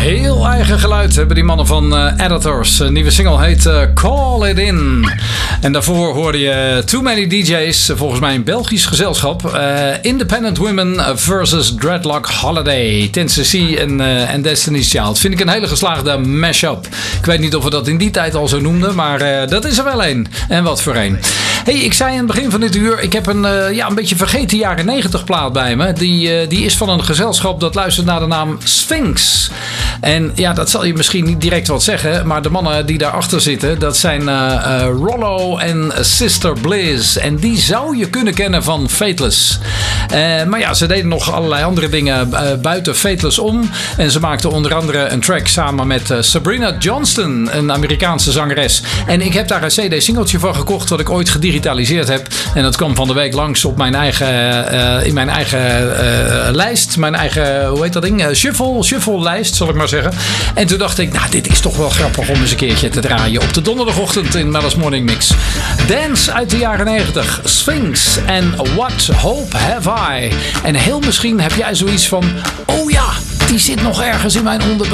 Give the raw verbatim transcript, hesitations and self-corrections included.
Heel eigen geluid hebben die mannen van uh, Editors. Een nieuwe single heet uh, Call It In. En daarvoor hoorde je Too Many D J's, volgens mij een Belgisch gezelschap. Uh, Independent Women versus Dreadlock Holiday. Tennessee en, uh, en Destiny's Child. Vind ik een hele geslaagde mashup. Ik weet niet of we dat in die tijd al zo noemden, maar uh, dat is er wel een. En wat voor een. Hey, ik zei in het begin van dit uur, ik heb een, uh, ja, een beetje vergeten jaren negentig plaat bij me. Die, uh, die is van een gezelschap dat luistert naar de naam Sphinx. En ja, dat zal je misschien niet direct wat zeggen, maar de mannen die daarachter zitten, dat zijn uh, uh, Rollo en Sister Bliss. En die zou je kunnen kennen van Fateless. Uh, maar ja, ze deden nog allerlei andere dingen uh, buiten Fateless om. En ze maakten onder andere een track samen met uh, Sabrina Johnston, een Amerikaanse zangeres. En ik heb daar een cd-singeltje van gekocht, wat ik ooit gedigitaliseerd heb. En dat kwam van de week langs op mijn eigen, uh, in mijn eigen uh, lijst. Mijn eigen, hoe heet dat ding? Uh, shuffle, shuffle lijst, zal ik maar zeggen. En toen dacht ik, nou, dit is toch wel grappig om eens een keertje te draaien op de donderdagochtend in Mel's Morning Mix. Dance uit de jaren negentig, Sphinx en What Hope Have I. En heel misschien heb jij zoiets van, oh ja, die zit nog ergens in mijn onderbewustzijn.